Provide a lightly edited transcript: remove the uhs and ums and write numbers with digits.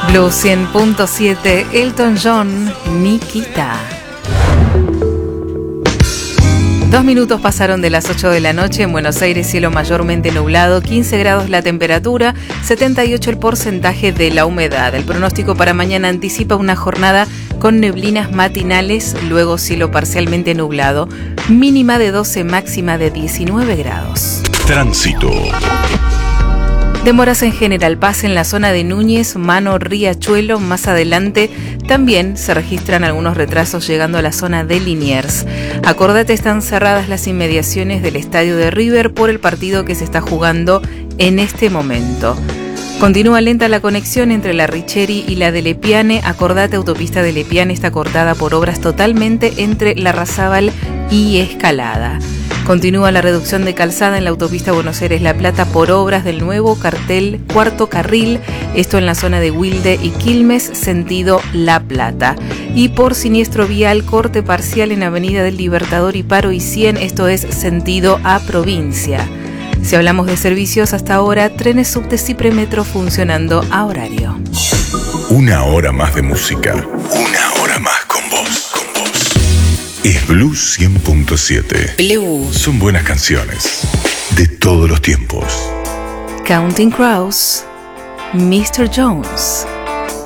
Blue 100.7, Elton John, Nikita. 2 minutos pasaron de las 8 de la noche. En Buenos Aires, cielo mayormente nublado, 15 grados la temperatura, 78 el porcentaje de la humedad. El pronóstico para mañana anticipa una jornada con neblinas matinales, luego cielo parcialmente nublado, mínima de 12, máxima de 19 grados. Tránsito. Demoras en General Paz en la zona de Núñez, Mano, Riachuelo. Más adelante también se registran algunos retrasos llegando a la zona de Liniers. Acordate, están cerradas las inmediaciones del estadio de River por el partido que se está jugando en este momento. Continúa lenta la conexión entre la Richeri y la de Lepiane. Acordate, autopista de Lepiane está cortada por obras totalmente entre Larrazábal y Escalada. Continúa la reducción de calzada en la autopista Buenos Aires-La Plata por obras del nuevo cartel cuarto carril, esto en la zona de Wilde y Quilmes, sentido La Plata. Y por siniestro vial, corte parcial en Avenida del Libertador y Paro y 100, esto es sentido a provincia. Si hablamos de servicios, hasta ahora, trenes subtes y premetro funcionando a horario. Una hora más de música. Una hora más con vos. Es Blue 100.7. Blue. Son buenas canciones de todos los tiempos. Counting Crows, Mr. Jones.